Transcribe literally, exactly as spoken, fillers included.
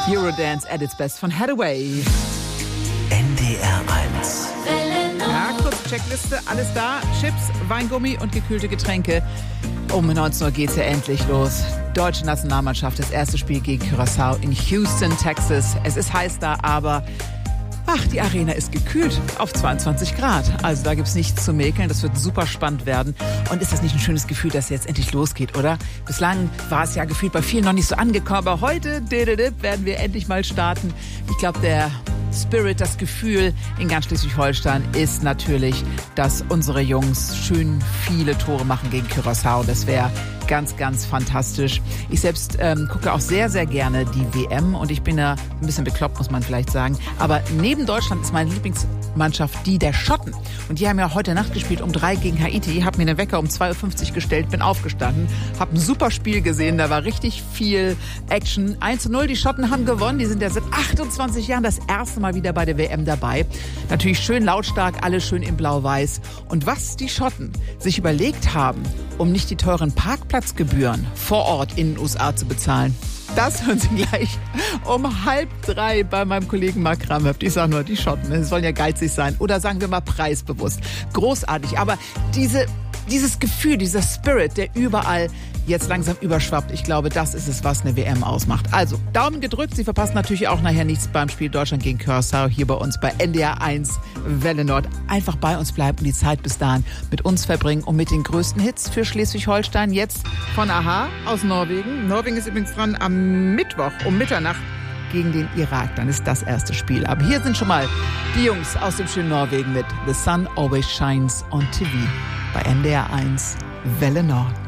Eurodance at its best von Hathaway. N D R eins. Ja, kurz Checkliste, alles da. Chips, Weingummi und gekühlte Getränke. Um neunzehn Uhr geht's ja endlich los. Deutsche Nationalmannschaft, das erste Spiel gegen Curaçao in Houston, Texas. Es ist heiß da, aber ach, die Arena ist gekühlt auf zweiundzwanzig Grad. Also da gibt's nichts zu mäkeln. Das wird super spannend werden. Und ist das nicht ein schönes Gefühl, dass es jetzt endlich losgeht, oder? Bislang war es ja gefühlt bei vielen noch nicht so angekommen. Aber heute werden wir endlich mal starten. Ich glaube, der Spirit, das Gefühl in ganz Schleswig-Holstein ist natürlich, dass unsere Jungs schön viele Tore machen gegen Curaçao. Das wäre ganz, ganz fantastisch. Ich selbst ähm, gucke auch sehr, sehr gerne die W M und ich bin da ein bisschen bekloppt, muss man vielleicht sagen. Aber neben Deutschland ist meine Lieblingsmannschaft die der Schotten. Und die haben ja heute Nacht gespielt um drei gegen Haiti. Hab mir den Wecker um zwei Uhr fünfzig gestellt, bin aufgestanden, hab ein super Spiel gesehen. Da war richtig viel Action. eins zu null, die Schotten haben gewonnen. Die sind ja seit achtundzwanzig Jahren das erste Mal wieder bei der W M dabei. Natürlich schön lautstark, alle schön in Blau-Weiß. Und was die Schotten sich überlegt haben, um nicht die teuren Parkplatzgebühren vor Ort in den U S A zu bezahlen, das hören Sie gleich um halb drei bei meinem Kollegen Mark Kramhöft. Ich sage nur, die Schotten, es sollen ja geizig sein. Oder sagen wir mal preisbewusst. Großartig. Aber diese, dieses Gefühl, dieser Spirit, der überall jetzt langsam überschwappt, ich glaube, das ist es, was eine W M ausmacht. Also, Daumen gedrückt. Sie verpassen natürlich auch nachher nichts beim Spiel Deutschland gegen Curaçao hier bei uns bei N D R eins Welle Nord. Einfach bei uns bleiben und die Zeit bis dahin mit uns verbringen und mit den größten Hits für Schleswig-Holstein. Jetzt von Aha aus Norwegen. Norwegen ist übrigens dran am Mittwoch um Mitternacht gegen den Irak. Dann ist das erste Spiel. Aber hier sind schon mal die Jungs aus dem schönen Norwegen mit The Sun Always Shines on T V bei N D R eins Welle Nord.